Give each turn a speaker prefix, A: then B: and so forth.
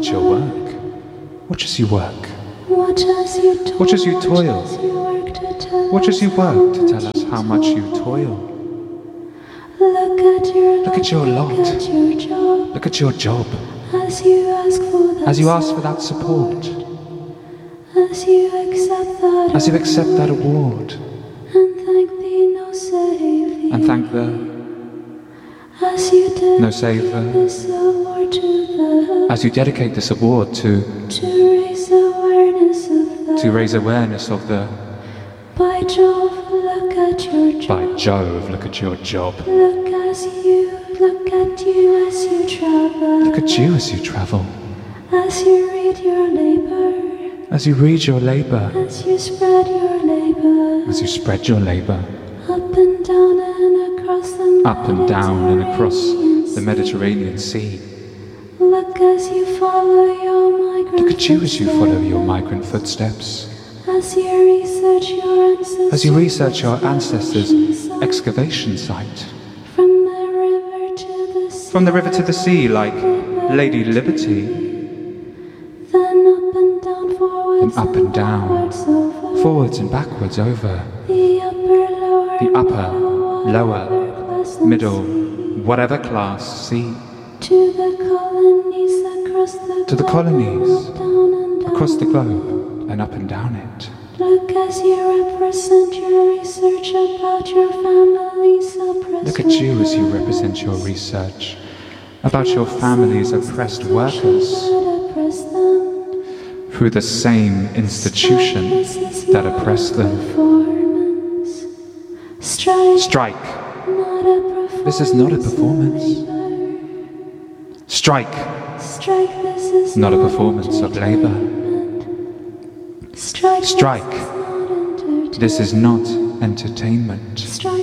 A: at your work. Watch as you work.
B: Watch as you toil.
A: Watch as you work to tell us how much you toil.
B: Look at your lot.
A: Look at your job.
B: As you ask for
A: that support.
B: As you accept that
A: award.
B: And thank the
A: No Saver. As you dedicate this award to raise awareness of the
B: By Jove, look at your job.
A: By Jove, look at your job.
B: Look at you as you travel.
A: Look at you as you travel.
B: As you read your labor.
A: As you read your labor.
B: As you spread your labor.
A: As you spread your labor.
B: Up and down and across
A: the Mediterranean Sea.
B: Look as you follow your migrant
A: Look at you as you follow your migrant footsteps.
B: As you research your ancestors'
A: excavation site.
B: From the river to the sea,
A: like Lady Liberty.
B: Then up and down,
A: forwards and backwards over
B: the
A: upper, lower, middle, whatever class sea.
B: To the colonies
A: across the globe and up and down it.
B: Look as you represent your research about your family's oppressed
A: Look at you as you represent your research about your family's oppressed workers through the same institution that oppressed them. Strike. This is not a performance. Strike. Not a performance of labor. Strike. This is not entertainment.